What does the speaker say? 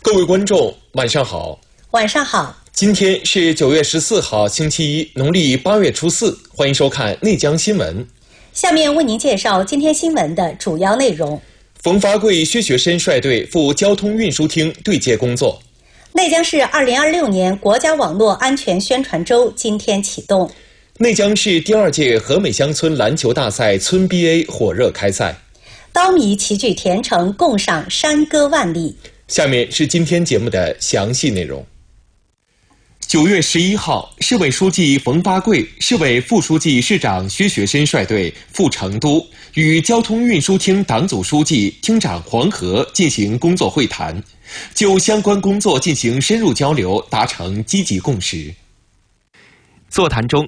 各位观众，晚上好。 晚上好。 今天是9月14号，星期一，农历8月初4。欢迎收看内江新闻。 下面为您介绍今天新闻的主要内容。 冯发贵、薛学深率队赴交通运输厅对接工作。 内江市2026年国家网络安全宣传周今天启动。 内江市第2届和美乡村篮球大赛村 BA 火热开赛。 刀米齐聚田城，共赏山歌万里。 下面是今天节目的详细内容。9月11号，市委书记冯发贵、市委副书记、市长薛学深率队赴成都，与交通运输厅党组书记、厅长黄河进行工作会谈，就相关工作进行深入交流，达成积极共识。座谈中，